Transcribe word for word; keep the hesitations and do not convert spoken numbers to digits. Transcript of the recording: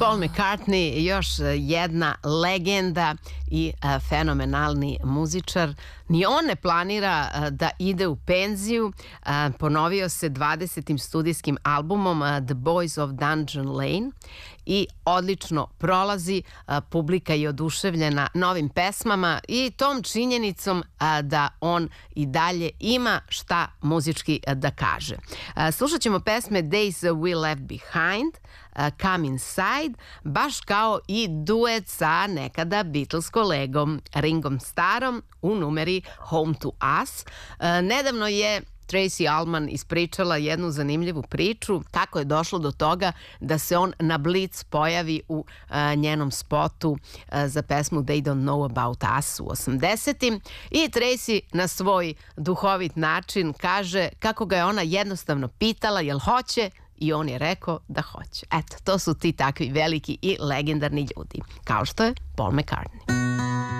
Paul McCartney, još jedna legenda i fenomenalni muzičar. Ni on ne planira da ide u penziju. Ponovio se dvadesetim studijskim albumom The Boys of Dungeon Lane i odlično prolazi. Publika je oduševljena novim pesmama i tom činjenicom da on i dalje ima šta muzički da kaže. Slušat ćemo pesme Days We Left Behind, Come Inside, baš kao i duet sa nekada Beatles kolegom Ringom Starrom u numeri Home to Us. Nedavno je Tracy Ullman ispričala jednu zanimljivu priču kako je došlo do toga da se on na Blitz pojavi u a, njenom spotu a, za pesmu They Don't Know About Us u osamdesetim i Tracy na svoj duhovit način kaže kako ga je ona jednostavno pitala jel hoće i on je rekao da hoće. Eto, to su ti takvi veliki i legendarni ljudi, kao što je Paul McCartney.